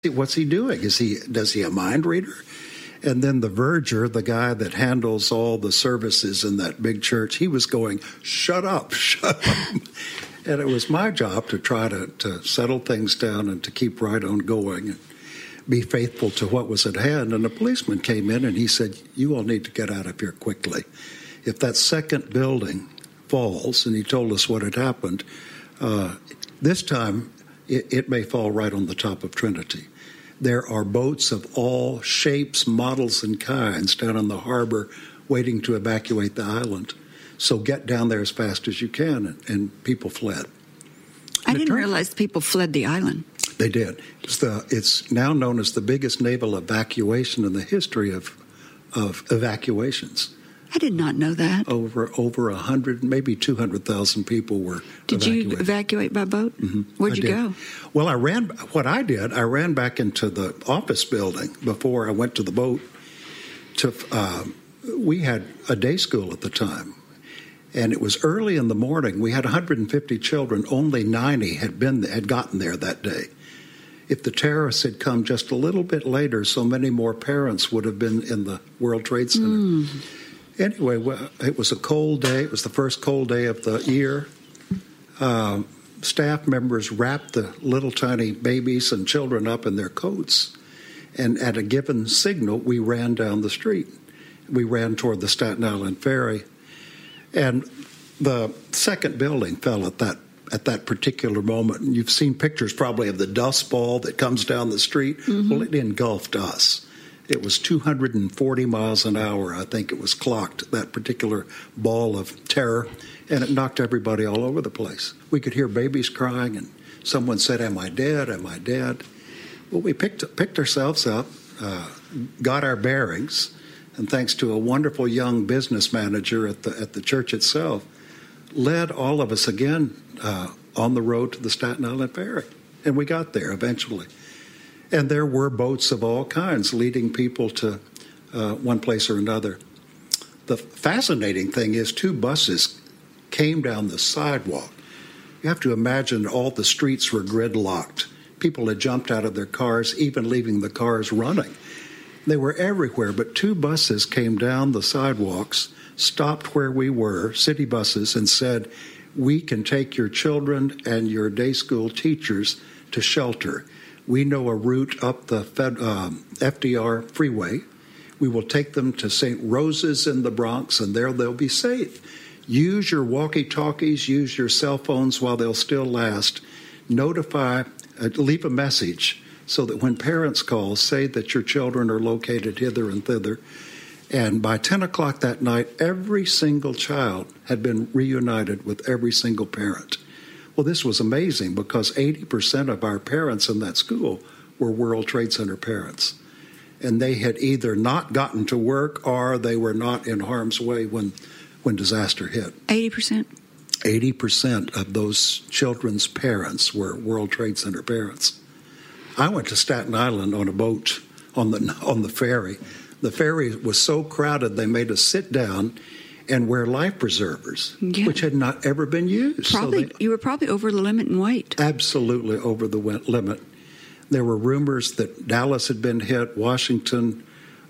What's he doing? Does he a mind reader? And then the verger, the guy that handles all the services in that big church, he was going, shut up, shut up. And it was my job to try to settle things down and to keep right on going and be faithful to what was at hand. And a policeman came in and he said, you all need to get out of here quickly. If that second building falls, and he told us what had happened, this time it may fall right on the top of Trinity. There are boats of all shapes, models, and kinds down in the harbor waiting to evacuate the island. So get down there as fast as you can, and people fled. I didn't realize people fled the island. They did. It's now known as the biggest naval evacuation in the history of evacuations. I did not know that. Over 100, maybe 200,000 people were Did evacuated. you evacuate by boat? Mm-hmm. Where'd you go? Well, I ran back into the office building before I went to the boat. We had a day school at the time, and it was early in the morning. We had 150 children. Only 90 had gotten there that day. If the terrorists had come just a little bit later, so many more parents would have been in the World Trade Center. Anyway, it was a cold day. It was the first cold day of the year. Staff members wrapped the little tiny babies and children up in their coats. And at a given signal, we ran down the street. We ran toward the Staten Island Ferry. And the second building fell at that particular moment. And you've seen pictures probably of the dust ball that comes down the street. Mm-hmm. Well, it engulfed us. It was 240 miles an hour, I think it was clocked, that particular ball of terror, and it knocked everybody all over the place. We could hear babies crying, and someone said, am I dead, am I dead? Well, we picked ourselves up, got our bearings, and thanks to a wonderful young business manager at the church itself, led all of us again on the road to the Staten Island Ferry. And we got there eventually. And there were boats of all kinds leading people to one place or another. The fascinating thing is 2 buses came down the sidewalk. You have to imagine all the streets were gridlocked. People had jumped out of their cars, even leaving the cars running. They were everywhere, but 2 buses came down the sidewalks, stopped where we were, city buses, and said, we can take your children and your day school teachers to shelter. We know a route up the FDR freeway. We will take them to St. Rose's in the Bronx, and there they'll be safe. Use your walkie-talkies, use your cell phones while they'll still last. Notify, leave a message so that when parents call, say that your children are located hither and thither. And by 10 o'clock that night, every single child had been reunited with every single parent. Well, this was amazing because 80% of our parents in that school were World Trade Center parents. And they had either not gotten to work or they were not in harm's way when disaster hit. 80%? 80% of those children's parents were World Trade Center parents. I went to Staten Island on a boat on the ferry. The ferry was so crowded they made us sit down and wear life preservers, which had not ever been used. You were probably over the limit in weight. Absolutely over the limit. There were rumors that Dallas had been hit, Washington,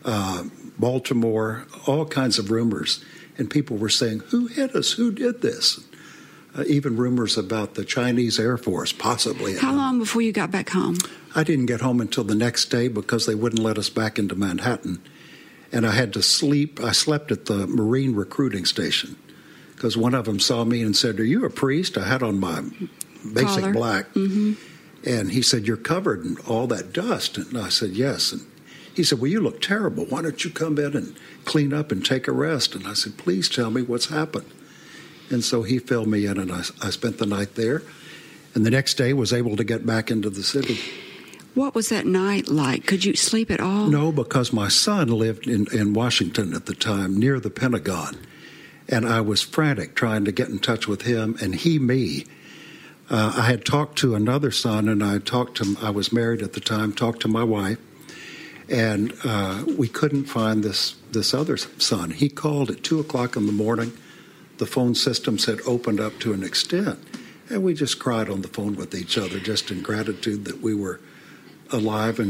Baltimore, all kinds of rumors. And people were saying, who hit us? Who did this? Even rumors about the Chinese Air Force possibly. How long before you got back home? I didn't get home until the next day because they wouldn't let us back into Manhattan. And I had to sleep. I slept at the Marine recruiting station because one of them saw me and said, are you a priest? I had on my basic collar. Black. Mm-hmm. And he said, you're covered in all that dust. And I said, yes. And he said, well, you look terrible. Why don't you come in and clean up and take a rest? And I said, please tell me what's happened. And so he filled me in, and I spent the night there. And the next day was able to get back into the city. What was that night like? Could you sleep at all? No, because my son lived in Washington at the time, near the Pentagon. And I was frantic trying to get in touch with him, and he me. I had talked to another son, and I was married at the time, talked to my wife, and we couldn't find this other son. He called at 2 o'clock in the morning. The phone systems had opened up to an extent, and we just cried on the phone with each other just in gratitude that we were alive and